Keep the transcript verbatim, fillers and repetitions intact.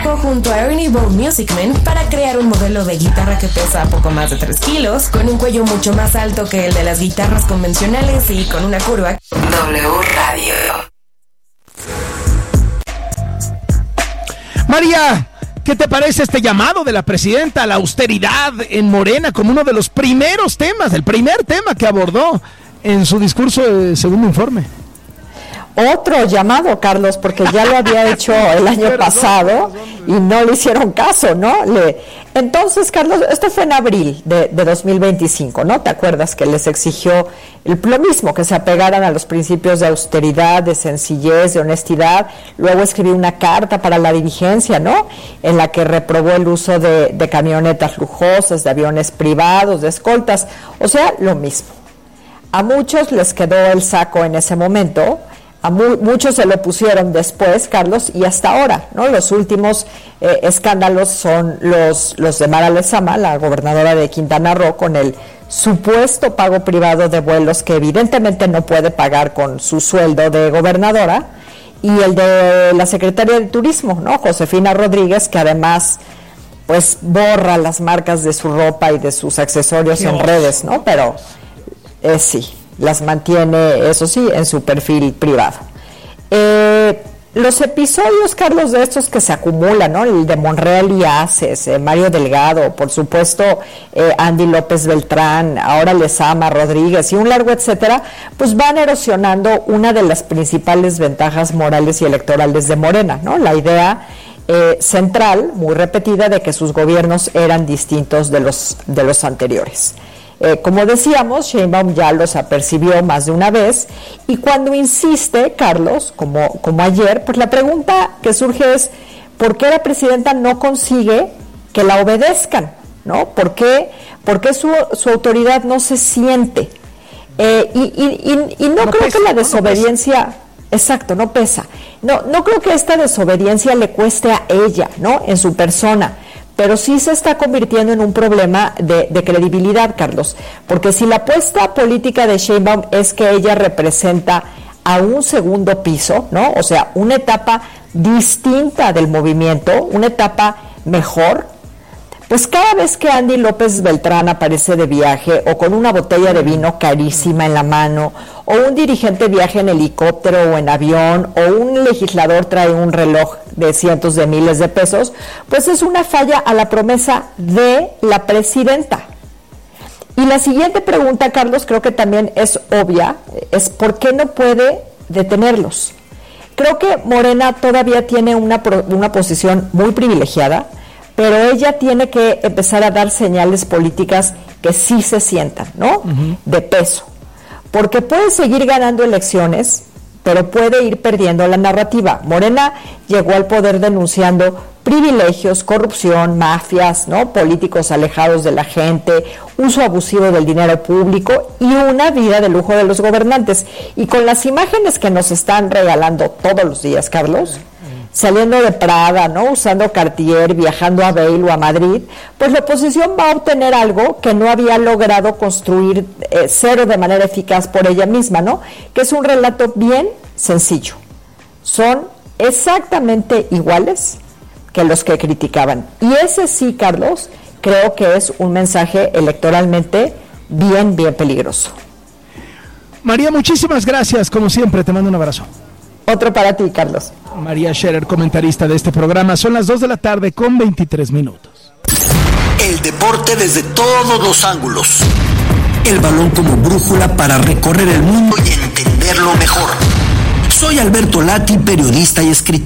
trabajó junto a Ernie Ball Musicman para crear un modelo de guitarra que pesa poco más de tres kilos, con un cuello mucho más alto que el de las guitarras convencionales y con una curva. W Radio. María, ¿qué te parece este llamado de la presidenta a la austeridad en Morena como uno de los primeros temas, el primer tema que abordó en su discurso de segundo informe? Otro llamado, Carlos, porque ya lo había hecho el año perdón, pasado y no le hicieron caso, ¿no? Le... Entonces, Carlos, esto fue en abril de, de dos mil veinticinco, ¿no? ¿Te acuerdas que les exigió el, lo mismo, que se apegaran a los principios de austeridad, de sencillez, de honestidad? Luego escribió una carta para la dirigencia, ¿no? En la que reprobó el uso de, de camionetas lujosas, de aviones privados, de escoltas, o sea, lo mismo. A muchos les quedó el saco en ese momento. A mu- muchos se lo pusieron después, Carlos, y hasta ahora, ¿no? Los últimos eh, escándalos son los, los de Mara Lezama, la gobernadora de Quintana Roo, con el supuesto pago privado de vuelos que evidentemente no puede pagar con su sueldo de gobernadora, y el de la secretaria de Turismo, ¿no? Josefina Rodríguez, que además pues borra las marcas de su ropa y de sus accesorios Dios. en redes, ¿no? Pero eh, sí. las mantiene, eso sí, en su perfil privado. Eh, los episodios, Carlos, de estos que se acumulan, ¿no? El de Monreal y Aces, eh, Mario Delgado, por supuesto, eh, Andy López Beltrán, ahora Lezama, Rodríguez y un largo etcétera, pues van erosionando una de las principales ventajas morales y electorales de Morena, ¿no? La idea eh, central, muy repetida, de que sus gobiernos eran distintos de los, de los anteriores. Eh, como decíamos, Sheinbaum ya los apercibió más de una vez, y cuando insiste, Carlos, como, como ayer, pues la pregunta que surge es, ¿por qué la presidenta no consigue que la obedezcan? ¿No? ¿Por qué, por qué su, su autoridad no se siente? Eh, y, y, y, y no, no creo pesa, que la desobediencia... No exacto, no pesa. No, no creo que esta desobediencia le cueste a ella, ¿no? En su persona. Pero sí se está convirtiendo en un problema de, de credibilidad, Carlos, porque si la apuesta política de Sheinbaum es que ella representa a un segundo piso, ¿no? O sea, una etapa distinta del movimiento, una etapa mejor, pues cada vez que Andy López Beltrán aparece de viaje o con una botella de vino carísima en la mano, o un dirigente viaja en helicóptero o en avión, o un legislador trae un reloj de cientos de miles de pesos, pues es una falla a la promesa de la presidenta. Y la siguiente pregunta, Carlos, creo que también es obvia, es ¿por qué no puede detenerlos? Creo que Morena todavía tiene una, una posición muy privilegiada, pero ella tiene que empezar a dar señales políticas que sí se sientan, ¿no? Uh-huh. De peso. Porque puede seguir ganando elecciones, pero puede ir perdiendo la narrativa. Morena llegó al poder denunciando privilegios, corrupción, mafias, ¿no? Políticos alejados de la gente, uso abusivo del dinero público y una vida de lujo de los gobernantes. Y con las imágenes que nos están regalando todos los días, Carlos, saliendo de Prada, ¿no? Usando Cartier, viajando a Bale o a Madrid, pues la oposición va a obtener algo que no había logrado construir eh, cero de manera eficaz por ella misma, ¿no? Que es un relato bien sencillo. Son exactamente iguales que los que criticaban. Y ese sí, Carlos, creo que es un mensaje electoralmente bien, bien peligroso. María, muchísimas gracias. Como siempre, te mando un abrazo. Otro para ti, Carlos. María Scherer, comentarista de este programa. Son las dos de la tarde con veintitrés minutos. El deporte desde todos los ángulos. El balón como brújula para recorrer el mundo y entenderlo mejor. Soy Alberto Lati, periodista y escritor.